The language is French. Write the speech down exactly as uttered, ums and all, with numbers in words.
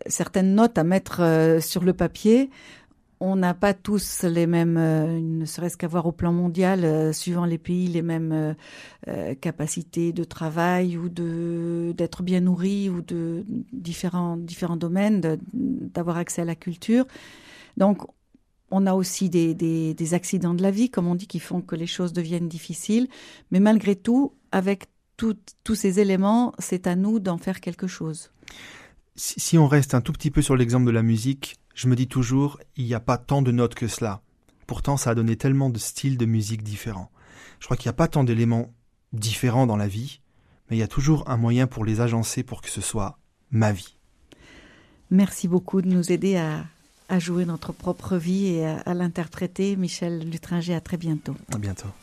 certaines notes à mettre euh, sur le papier. On n'a pas tous les mêmes, euh, ne serait-ce qu'avoir au plan mondial, euh, suivant les pays, les mêmes euh, euh, capacités de travail ou de d'être bien nourri ou de différents différents domaines, de, d'avoir accès à la culture. Donc, on a aussi des, des, des accidents de la vie, comme on dit, qui font que les choses deviennent difficiles. Mais malgré tout, avec tout, tous ces éléments, c'est à nous d'en faire quelque chose. Si, si on reste un tout petit peu sur l'exemple de la musique, je me dis toujours, il n'y a pas tant de notes que cela. Pourtant, ça a donné tellement de styles de musique différents. Je crois qu'il n'y a pas tant d'éléments différents dans la vie, mais il y a toujours un moyen pour les agencer pour que ce soit ma vie. Merci beaucoup de nous aider à, à jouer notre propre vie et à, à l'interpréter. Michel Lutringer, à très bientôt. À bientôt.